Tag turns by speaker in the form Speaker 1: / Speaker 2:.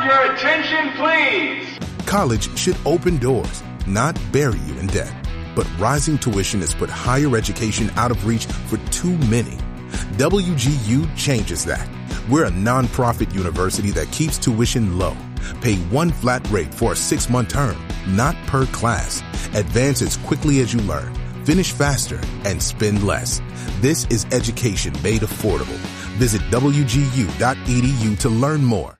Speaker 1: your attention, please?
Speaker 2: College should open doors, not bury you in debt. But rising tuition has put higher education out of reach for too many. WGU changes that. We're a nonprofit university that keeps tuition low. Pay one flat rate for a 6-month term, not per class. Advance as quickly as you learn. Finish faster and spend less. This is education made affordable. Visit WGU.edu to learn more.